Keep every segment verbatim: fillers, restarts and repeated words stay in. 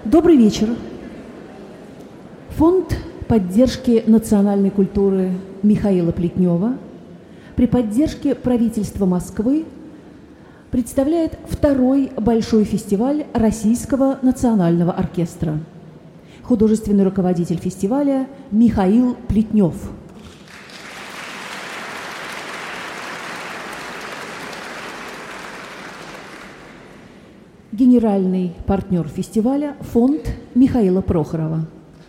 Добрый вечер. Фонд поддержки национальной культуры Михаила Плетнева при поддержке правительства Москвы представляет второй большой фестиваль Российского национального оркестра. Художественный руководитель фестиваля Михаил Плетнев. Генеральный партнер фестиваля – фонд Михаила Прохорова.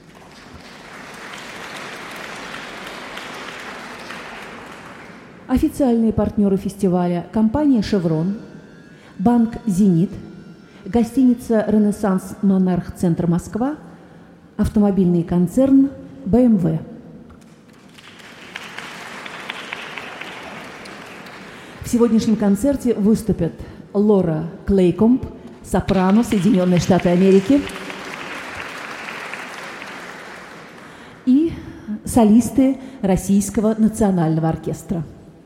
Официальные партнеры фестиваля – компания «Шеврон», банк «Зенит», гостиница «Ренессанс Монарх Центр Москва», автомобильный концерн бэ эм вэ. В сегодняшнем концерте выступят Лора Клейкомб, сопрано, Соединенные Штаты Америки, и солисты Российского национального оркестра.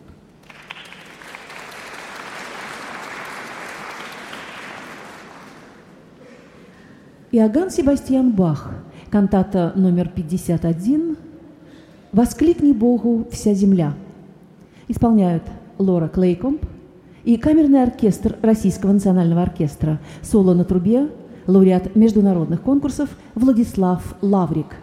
Иоганн Себастьян Бах, кантата номер пятьдесят один «Воскликни Богу вся земля». Исполняют Лора Клейкомб и камерный оркестр Российского национального оркестра, соло на трубе, лауреат международных конкурсов Владислав Лаврик.